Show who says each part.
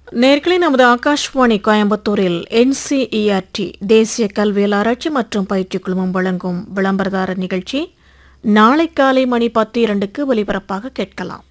Speaker 1: நேர்களே, நமது ஆகாஷ்வாணி கோயம்புத்தூரில் NCERT தேசிய கல்வியல் ஆராய்ச்சி மற்றும் பயிற்சி குழுமம் வழங்கும் விளம்பரதார நிகழ்ச்சி நாளை காலை மணி 10:02க்கு ஒலிபரப்பாக கேட்கலாம்.